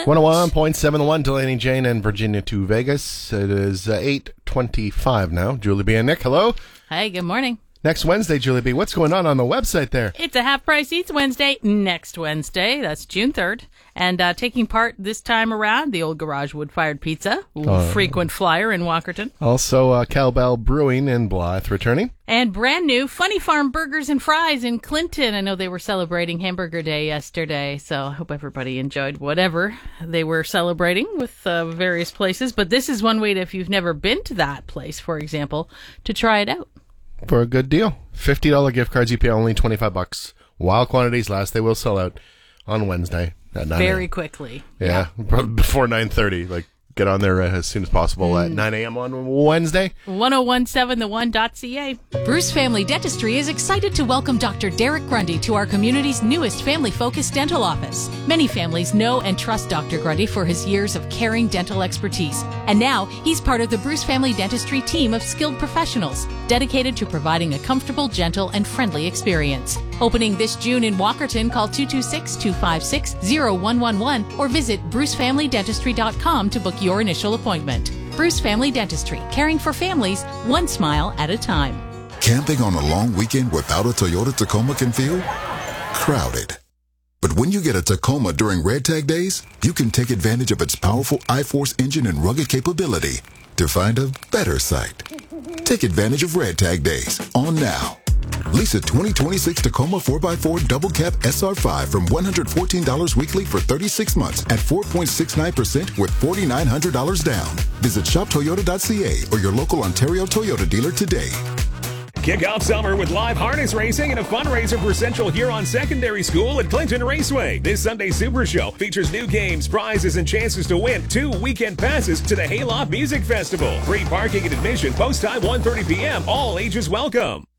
101.71 Delaney Jane and Virginia to Vegas. It is 8:25 now. Julie B. and Nick, hello. Hi, good morning. Next Wednesday, Julie B., what's going on the website there? It's a Half Price Eats Wednesday next Wednesday. That's June 3rd. And taking part this time around, the Old Garage Wood-Fired Pizza, frequent flyer in Walkerton. Also, Cowbell Brewing in Blythe returning. And brand new Funny Farm Burgers and Fries in Clinton. I know they were celebrating Hamburger Day yesterday, so I hope everybody enjoyed whatever they were celebrating with various places. But this is one way to, if you've never been to that place, for example, to try it out. For a good deal. $50 gift cards, you pay only $25. While quantities last, they will sell out on Wednesday at 9 Very quickly. Yeah, before 9:30. Like, get on there as soon as possible at 9 a.m. on Wednesday. 1017theone.ca. Bruce Family Dentistry is excited to welcome Dr. Derek Grundy to our community's newest family-focused dental office. Many families know and trust Dr. Grundy for his years of caring dental expertise. And now, he's part of the Bruce Family Dentistry team of skilled professionals dedicated to providing a comfortable, gentle, and friendly experience. Opening this June in Walkerton, call 226-256-0111 or visit brucefamilydentistry.com to book your initial appointment. Bruce Family Dentistry, caring for families one smile at a time. Camping on a long weekend without a Toyota Tacoma can feel crowded. But when you get a Tacoma during Red Tag Days, you can take advantage of its powerful I-Force engine and rugged capability to find a better site. Take advantage of Red Tag Days on now. Lease a 2026 Tacoma 4x4 Double Cab SR5 from $114 weekly for 36 months at 4.69% with $4,900 down. Visit shoptoyota.ca or your local Ontario Toyota dealer today. Kick off summer with live harness racing and a fundraiser for Central Huron Secondary School at Clinton Raceway. This Sunday Super Show features new games, prizes, and chances to win 2 weekend passes to the Hayloft Music Festival. Free parking and admission, post time 1:30 p.m. All ages welcome.